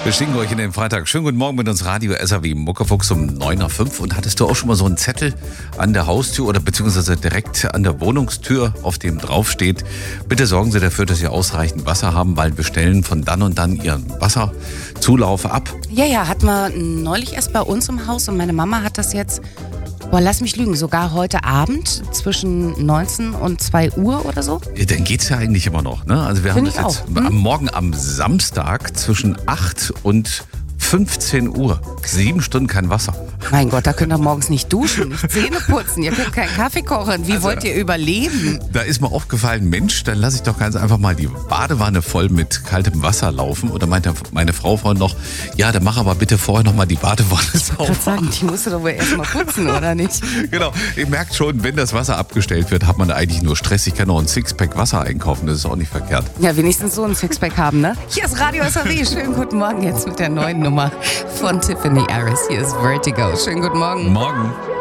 Wir schicken euch in den Freitag. Schönen guten Morgen mit uns Radio SAW Muckefuchs um 9.05 Uhr. Und hattest du auch schon mal so einen Zettel an der Haustür oder beziehungsweise direkt an der Wohnungstür, auf dem draufsteht: Bitte sorgen Sie dafür, dass Sie ausreichend Wasser haben, weil wir stellen von dann und dann Ihren Wasserzulauf ab. Ja, hatten wir neulich erst bei uns im Haus und meine Mama hat das jetzt, lass mich lügen, sogar heute Abend zwischen 19 und 2 Uhr oder so. Dann geht's ja eigentlich immer noch, ne? Also wir haben das jetzt morgen am Samstag zwischen 8 und 15 Uhr. 7 Stunden kein Wasser. Mein Gott, da könnt ihr morgens nicht duschen, nicht Zähne putzen, ihr könnt keinen Kaffee kochen. Wie wollt ihr überleben? Da ist mir aufgefallen, Mensch, dann lasse ich doch ganz einfach mal die Badewanne voll mit kaltem Wasser laufen. Oder meinte meine Frau vorhin noch, ja, dann mach aber bitte vorher noch mal die Badewanne sauber. Ich würde sagen, die musst du doch wohl erst mal putzen, oder nicht? Genau, ihr merkt schon, wenn das Wasser abgestellt wird, hat man eigentlich nur Stress. Ich kann noch ein Sixpack Wasser einkaufen, das ist auch nicht verkehrt. Ja, wenigstens so ein Sixpack haben, ne? Hier ist Radio SAW. Schönen guten Morgen jetzt mit der neuen Nummer von Tiffany Harris. Hier ist Vertigo. Schönen guten Morgen. Morgen.